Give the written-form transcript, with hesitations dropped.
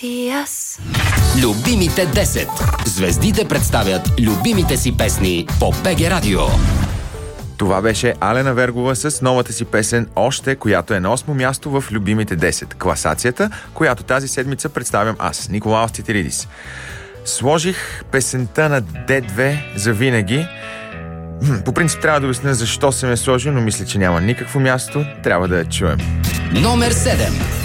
И аз. Любимите 10. Звездите представят любимите си песни по БГ Радио. Това беше Алена Вергова с новата си песен «Още», която е на 8-мо място в любимите 10. Класацията, която тази седмица представям аз, Николаус Титиридис. Сложих песента на D2 за винаги. По принцип трябва да обясня защо съм я сложил, но мисля, че няма никакво място. Трябва да я чуем. Номер 7.